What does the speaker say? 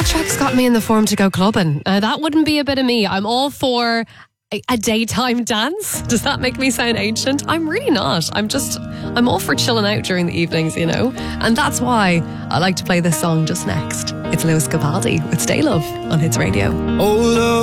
That track's got me in the form to go clubbing. That wouldn't be a bit of me. I'm all for a daytime dance. Does that make me sound ancient? I'm really not. I'm all for chilling out during the evenings, you know. And that's why I like to play this song just next. It's Lewis Capaldi with Stay Love on Hits Radio. Oh, love.